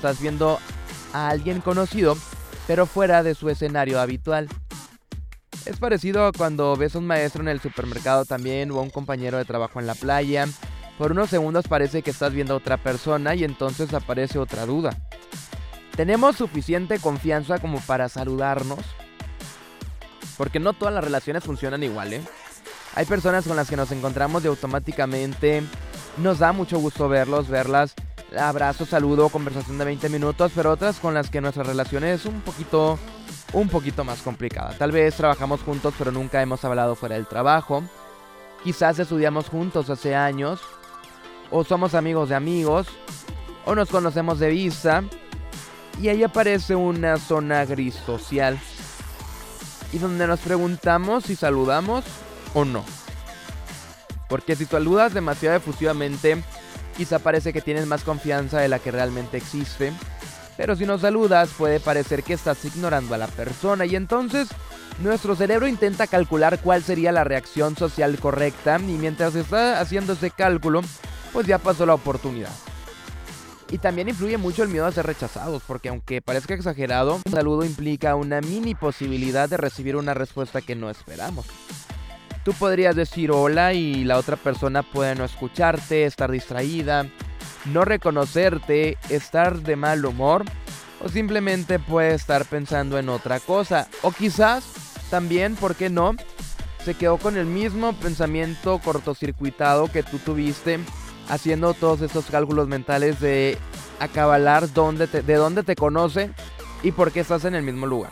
estás viendo a alguien conocido, pero fuera de su escenario habitual. Es parecido a cuando ves a un maestro en el supermercado también, o a un compañero de trabajo en la playa. Por unos segundos parece que estás viendo a otra persona y entonces aparece otra duda. ¿Tenemos suficiente confianza como para saludarnos? Porque no todas las relaciones funcionan igual, ¿eh? Hay personas con las que nos encontramos y automáticamente nos da mucho gusto verlas, abrazo, saludo, conversación de 20 minutos, pero otras con las que nuestra relación es un poquito más complicada. Tal vez trabajamos juntos pero nunca hemos hablado fuera del trabajo. Quizás estudiamos juntos hace años, o somos amigos de amigos, o nos conocemos de vista, y ahí aparece una zona gris social, y donde nos preguntamos si saludamos o no. Porque si saludas demasiado efusivamente, quizá parece que tienes más confianza de la que realmente existe. Pero si no saludas, puede parecer que estás ignorando a la persona. Y entonces, nuestro cerebro intenta calcular cuál sería la reacción social correcta. Y mientras está haciendo ese cálculo, pues ya pasó la oportunidad. Y también influye mucho el miedo a ser rechazados. Porque aunque parezca exagerado, un saludo implica una mini posibilidad de recibir una respuesta que no esperamos. Tú podrías decir hola y la otra persona puede no escucharte, estar distraída, no reconocerte, estar de mal humor, o simplemente puede estar pensando en otra cosa. O quizás también, ¿por qué no?, se quedó con el mismo pensamiento cortocircuitado que tú tuviste, haciendo todos estos cálculos mentales de acabalar de dónde te conoce y por qué estás en el mismo lugar.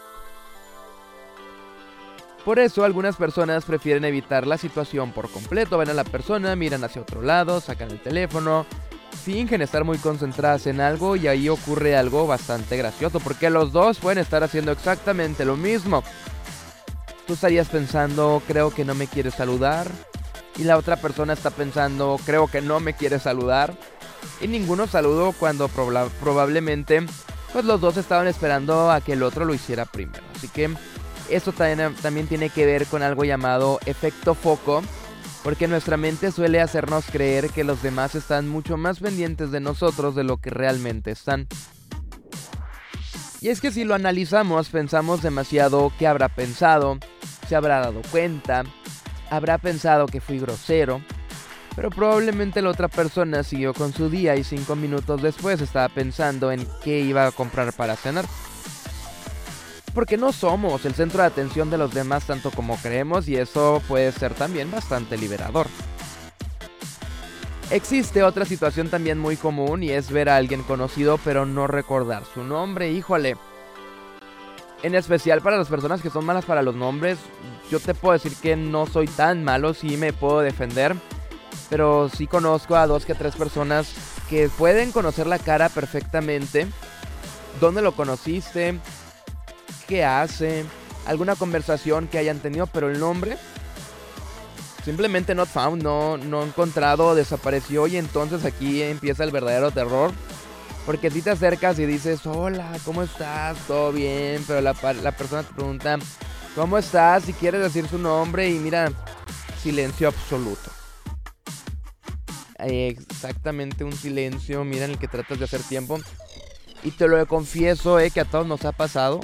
Por eso algunas personas prefieren evitar la situación por completo. Ven a la persona, miran hacia otro lado, sacan el teléfono, fingen estar muy concentradas en algo y ahí ocurre algo bastante gracioso, porque los dos pueden estar haciendo exactamente lo mismo. Tú estarías pensando, creo que no me quiere saludar, y la otra persona está pensando, creo que no me quiere saludar, y ninguno saludó cuando probablemente pues los dos estaban esperando a que el otro lo hiciera primero. Así que esto también tiene que ver con algo llamado efecto foco, porque nuestra mente suele hacernos creer que los demás están mucho más pendientes de nosotros de lo que realmente están. Y es que si lo analizamos, pensamos demasiado qué habrá pensado, se habrá dado cuenta, habrá pensado que fui grosero, pero probablemente la otra persona siguió con su día y 5 minutos después estaba pensando en qué iba a comprar para cenar. Porque no somos el centro de atención de los demás tanto como creemos, y eso puede ser también bastante liberador. Existe otra situación también muy común, y es ver a alguien conocido pero no recordar su nombre. Híjole. En especial para las personas que son malas para los nombres, yo te puedo decir que no soy tan malo, sí me puedo defender, pero sí conozco a 2 que 3 personas que pueden conocer la cara perfectamente. ¿Dónde lo conociste? ¿Qué hace? ¿Alguna conversación que hayan tenido? Pero el nombre simplemente not found, no encontrado, desapareció. Y entonces aquí empieza el verdadero terror, porque si te acercas y dices hola, ¿cómo estás? ¿Todo bien? Pero la persona te pregunta ¿cómo estás? Si quieres decir su nombre y mira, silencio absoluto. Exactamente un silencio, mira, en el que tratas de hacer tiempo. Y te lo confieso, que a todos nos ha pasado.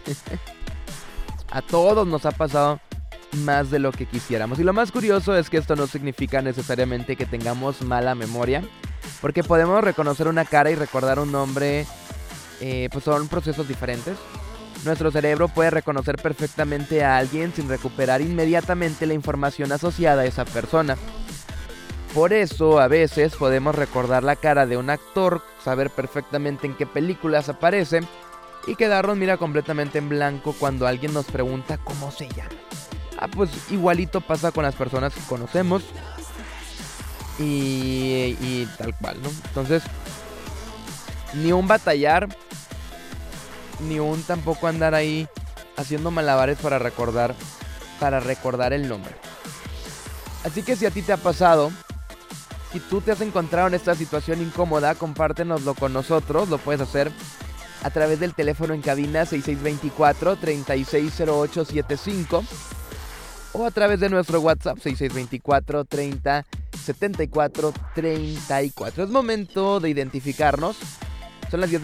A todos nos ha pasado más de lo que quisiéramos. Y lo más curioso es que esto no significa necesariamente que tengamos mala memoria, porque podemos reconocer una cara y recordar un nombre, pues son procesos diferentes. Nuestro cerebro puede reconocer perfectamente a alguien sin recuperar inmediatamente la información asociada a esa persona. Por eso a veces podemos recordar la cara de un actor, saber perfectamente en qué películas aparece y quedarnos completamente en blanco cuando alguien nos pregunta cómo se llama. Pues igualito pasa con las personas que conocemos y tal cual, ¿no? Entonces, ni un batallar, ni un tampoco andar ahí haciendo malabares para recordar el nombre. Así que si a ti te ha pasado, si tú te has encontrado en esta situación incómoda, compártenoslo con nosotros. Lo puedes hacer a través del teléfono en cabina 6624-360875 o a través de nuestro WhatsApp 6624-3074-34. Es momento de identificarnos. Son las 10 de